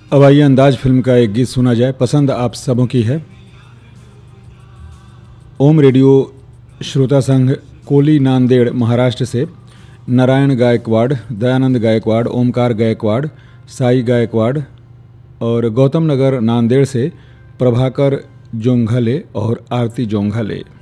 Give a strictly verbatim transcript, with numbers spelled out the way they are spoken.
अब आइए अंदाज फिल्म का एक गीत सुना जाए, पसंद आप सबों की है। ओम रेडियो श्रोता संघ कोली नांदेड़ महाराष्ट्र से नारायण गायकवाड़, दयानंद गायकवाड़, ओमकार गायकवाड़, साई गायकवाड़ और गौतम नगर नांदेड़ से प्रभाकर जोंघाले और आरती जोंघाले।